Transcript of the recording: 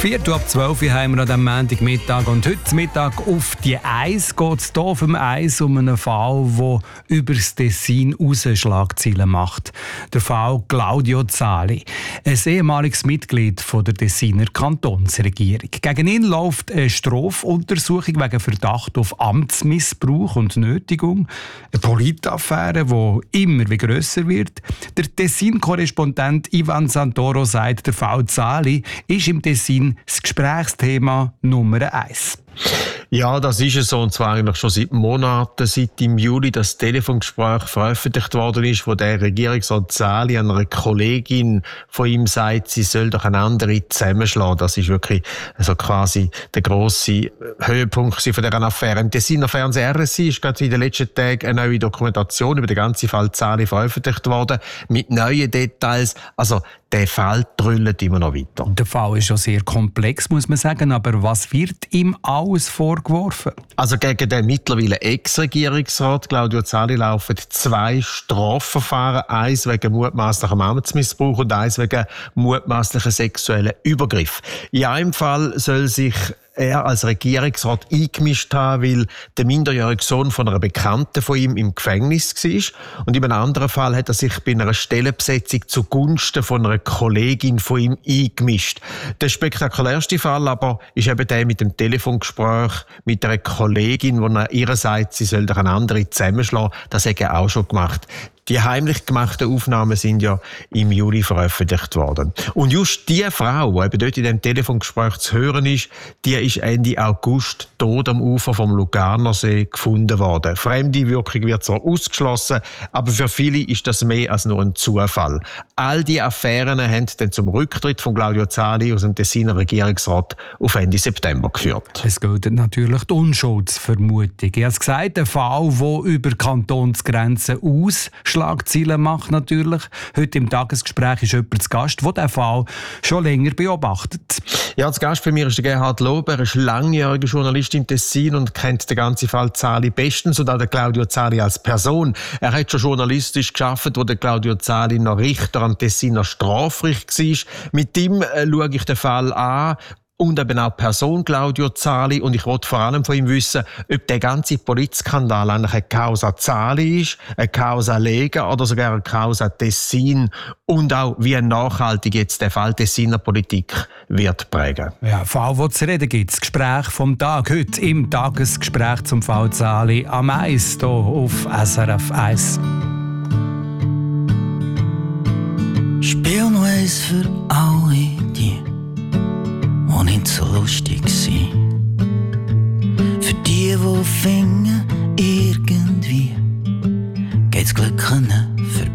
11:45 haben wir an diesem Montagmittag. Und heute Mittag auf die Eis geht es hier auf dem Eis um einen Fall, der über das Tessin raus Schlagzeilen macht. Der Fall Claudio Zali, ein ehemaliges Mitglied der Tessiner Kantonsregierung. Gegen ihn läuft eine Strafuntersuchung wegen Verdacht auf Amtsmissbrauch und Nötigung. Eine Politaffäre, die immer grösser wird. Der Tessin-Korrespondent Ivan Santoro sagt, der Fall Zali ist im Tessin das Gesprächsthema Nummer 1. Ja, das ist es so, und zwar eigentlich schon seit Monaten, seit im Juli das Telefongespräch veröffentlicht worden ist, wo der Regierungsrat Zali an einer Kollegin von ihm sagt, sie soll doch eine andere zusammenschlagen. Das ist wirklich also quasi der grosse Höhepunkt von dieser Affäre. Im Tessiner Fernsehen RSI ist gerade in den letzten Tagen eine neue Dokumentation über den ganzen Fall Zali veröffentlicht worden, mit neuen Details. Also der Fall drüllt immer noch weiter. Der Fall ist schon sehr komplex, muss man sagen. Aber was wird ihm alles vorgeworfen? Also gegen den mittlerweile Ex-Regierungsrat Claudio Zali laufen 2 Strafverfahren. Eins wegen mutmaßlichem Amtsmissbrauch und eins wegen mutmaßlichen sexuellen Übergriff. In einem Fall soll sich er als Regierungsrat eingemischt haben, weil der minderjährige Sohn von einer Bekannten von ihm im Gefängnis war. Und in einem anderen Fall hat er sich bei einer Stellenbesetzung zugunsten von einer Kollegin von ihm eingemischt. Der spektakulärste Fall aber ist eben der mit dem Telefongespräch mit einer Kollegin, wo er ihr sagt, sie soll doch eine andere zusammenschlagen. Das hat er auch schon gemacht. Die heimlich gemachten Aufnahmen sind ja im Juli veröffentlicht worden. Und just die Frau, die eben dort in dem Telefongespräch zu hören ist, die ist Ende August tot am Ufer vom Lugarnersee gefunden worden. Fremde Wirkung wird zwar ausgeschlossen, aber für viele ist das mehr als nur ein Zufall. All die Affären haben dann zum Rücktritt von Claudio Zali aus dem Tessiner Regierungsrat auf Ende September geführt. Es gilt natürlich die Unschuldsvermutung. Ich habe es gesagt, ein Fall, der über Kantonsgrenzen aus Schlagzeilen macht natürlich. Heute im Tagesgespräch ist jemand zu Gast, der diesen Fall schon länger beobachtet. Ja, zu Gast bei mir ist der Gerhard Lob. Er ist langjähriger Journalist im Tessin und kennt den ganzen Fall Zali bestens und auch den Claudio Zali als Person. Er hat schon journalistisch gearbeitet, wo der Claudio Zali noch Richter am Tessiner Strafgericht war. Mit ihm schaue ich den Fall an. Und eben auch die Person Claudio Zali. Und ich wollte vor allem von ihm wissen, ob der ganze Politskandal eigentlich eine Causa Zali ist, eine Causa Lega oder sogar eine Causa Tessin. Und auch, wie nachhaltig jetzt der Fall Tessiner Politik wird prägen. Ja, Fall, wo zu reden gibt. Das Gespräch vom Tag. Heute im Tagesgespräch zum Fall Zali am Eis hier auf SRF 1. Spiel noch eins für alle die nicht so lustig sein. Für die finden, irgendwie geht's Glück können